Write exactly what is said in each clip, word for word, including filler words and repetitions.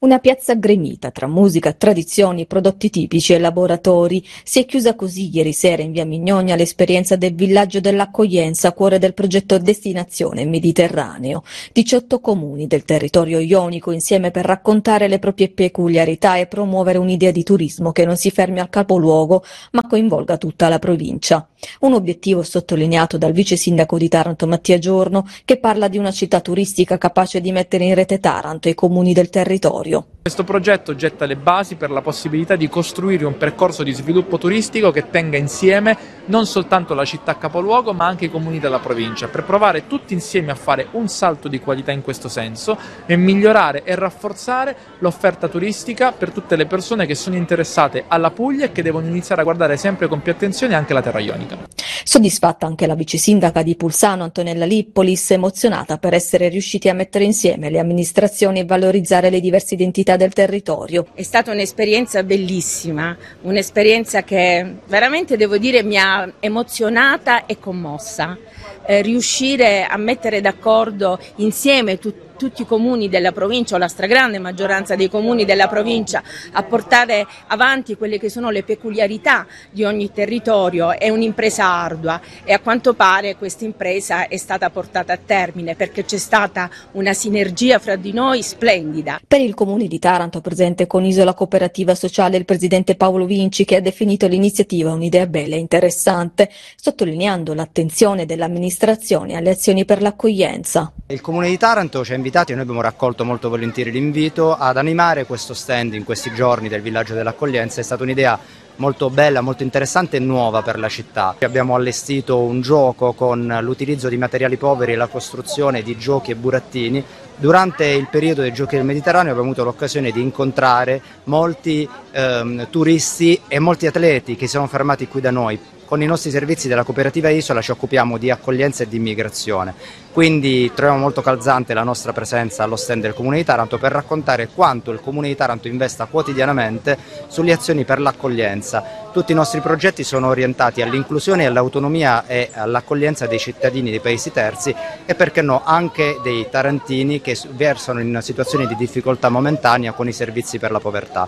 Una piazza gremita tra musica, tradizioni, prodotti tipici e laboratori. Si è chiusa così ieri sera in via Mignonia l'esperienza del villaggio dell'accoglienza, cuore del progetto Destinazione Mediterraneo. diciotto comuni del territorio ionico insieme per raccontare le proprie peculiarità e promuovere un'idea di turismo che non si fermi al capoluogo ma coinvolga tutta la provincia. Un obiettivo sottolineato dal vice sindaco di Taranto Mattia Giorno, che parla di una città turistica capace di mettere in rete Taranto e i comuni del territorio. Questo progetto getta le basi per la possibilità di costruire un percorso di sviluppo turistico che tenga insieme non soltanto la città capoluogo ma anche i comuni della provincia, per provare tutti insieme a fare un salto di qualità in questo senso e migliorare e rafforzare l'offerta turistica per tutte le persone che sono interessate alla Puglia e che devono iniziare a guardare sempre con più attenzione anche la terra ionica. Soddisfatta anche la vice sindaca di Pulsano Antonella Lippolis, emozionata per essere riusciti a mettere insieme le amministrazioni e valorizzare le diverse identità del territorio. È stata un'esperienza bellissima, un'esperienza che veramente devo dire mi ha emozionata e commossa. Eh, riuscire a mettere d'accordo insieme tutti tutti i comuni della provincia o la stragrande maggioranza dei comuni della provincia a portare avanti quelle che sono le peculiarità di ogni territorio è un'impresa ardua e a quanto pare questa impresa è stata portata a termine perché c'è stata una sinergia fra di noi splendida. Per il comune di Taranto, presente con Isola Cooperativa Sociale, il presidente Paolo Vinci, che ha definito l'iniziativa un'idea bella e interessante, sottolineando l'attenzione dell'amministrazione alle azioni per l'accoglienza. Il comune di Taranto ci ha invitati e noi abbiamo raccolto molto volentieri l'invito ad animare questo stand in questi giorni del villaggio dell'accoglienza. È stata un'idea molto bella, molto interessante e nuova per la città. Abbiamo allestito un gioco con l'utilizzo di materiali poveri e la costruzione di giochi e burattini. Durante il periodo dei Giochi del Mediterraneo abbiamo avuto l'occasione di incontrare molti ehm, turisti e molti atleti che si sono fermati qui da noi. Con i nostri servizi della cooperativa Isola ci occupiamo di accoglienza e di immigrazione, quindi troviamo molto calzante la nostra presenza allo stand del Comune di Taranto per raccontare quanto il Comune di Taranto investa quotidianamente sulle azioni per l'accoglienza. Tutti i nostri progetti sono orientati all'inclusione, all'autonomia e all'accoglienza dei cittadini dei paesi terzi e, perché no, anche dei tarantini che versano in situazioni di difficoltà momentanea con i servizi per la povertà.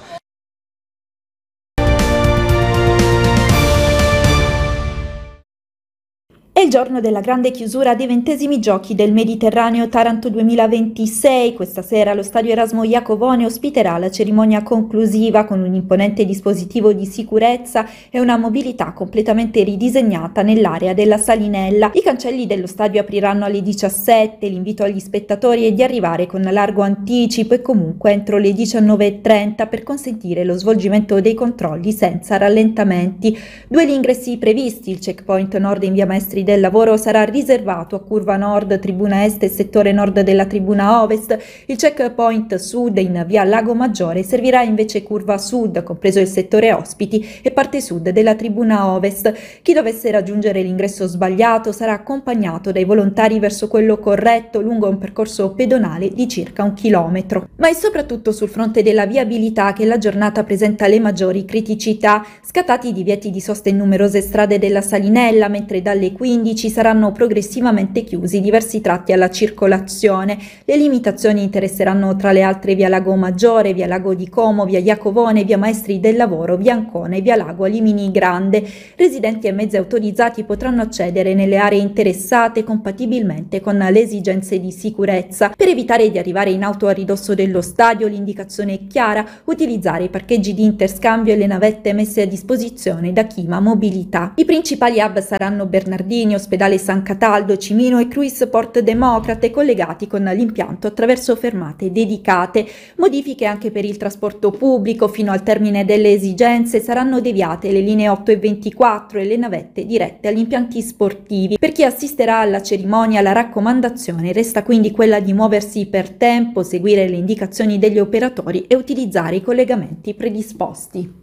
È il giorno della grande chiusura dei ventesimi Giochi del Mediterraneo Taranto duemilaventisei. Questa sera lo stadio Erasmo Iacovone ospiterà la cerimonia conclusiva con un imponente dispositivo di sicurezza e una mobilità completamente ridisegnata nell'area della Salinella. I cancelli dello stadio apriranno alle diciassette, l'invito agli spettatori è di arrivare con largo anticipo e comunque entro le diciannove e trenta per consentire lo svolgimento dei controlli senza rallentamenti. Due gli ingressi previsti, il checkpoint nord in via Maestri del Lavoro sarà riservato a curva nord, tribuna est e settore nord della tribuna ovest. Il checkpoint sud in via Lago Maggiore servirà invece curva sud, compreso il settore ospiti e parte sud della tribuna ovest. Chi dovesse raggiungere l'ingresso sbagliato sarà accompagnato dai volontari verso quello corretto lungo un percorso pedonale di circa un chilometro. Ma è soprattutto sul fronte della viabilità che la giornata presenta le maggiori criticità, scattati i divieti di sosta in numerose strade della Salinella, mentre dalle quindici saranno progressivamente chiusi diversi tratti alla circolazione. Le limitazioni interesseranno tra le altre via Lago Maggiore, via Lago di Como, via Iacovone, via Maestri del Lavoro, via Ancona e via Lago Alimini Grande. Residenti e mezzi autorizzati potranno accedere nelle aree interessate compatibilmente con le esigenze di sicurezza. Per evitare di arrivare in auto a ridosso dello stadio, l'indicazione è chiara: utilizzare i parcheggi di interscambio e le navette messe a disposizione da Chima Mobilità. I principali hub saranno Bernardini, Ospedale San Cataldo, Cimino e Cruise Port Democrate, collegati con l'impianto attraverso fermate dedicate. Modifiche anche per il trasporto pubblico: fino al termine delle esigenze saranno deviate le linee otto e ventiquattro e le navette dirette agli impianti sportivi. Per chi assisterà alla cerimonia la raccomandazione resta quindi quella di muoversi per tempo, seguire le indicazioni degli operatori e utilizzare i collegamenti predisposti.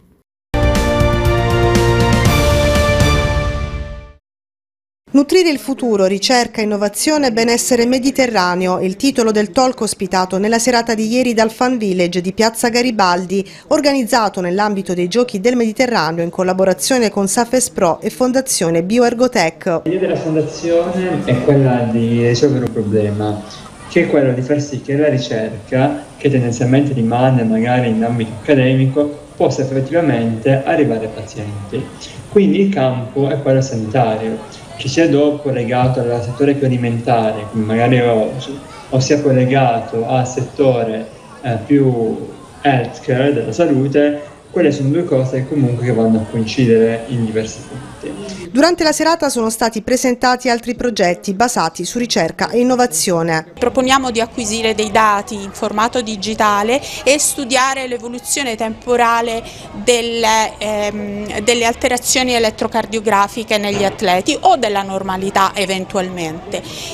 Nutrire il futuro, ricerca, innovazione e benessere mediterraneo, il titolo del talk ospitato nella serata di ieri dal Fan Village di Piazza Garibaldi, organizzato nell'ambito dei Giochi del Mediterraneo in collaborazione con Safes Pro e Fondazione Bioergotech. L'idea della fondazione è quella di risolvere un problema che è quello di far sì che la ricerca, che tendenzialmente rimane magari in ambito accademico, possa effettivamente arrivare ai pazienti. Quindi il campo è quello sanitario, che sia dopo legato al settore più alimentare, come magari oggi, o sia poi legato al settore eh, più healthcare, della salute. Quelle sono due cose comunque che vanno a coincidere in diversi punti. Durante la serata sono stati presentati altri progetti basati su ricerca e innovazione. Proponiamo di acquisire dei dati in formato digitale e studiare l'evoluzione temporale delle, ehm, delle alterazioni elettrocardiografiche negli atleti o della normalità eventualmente.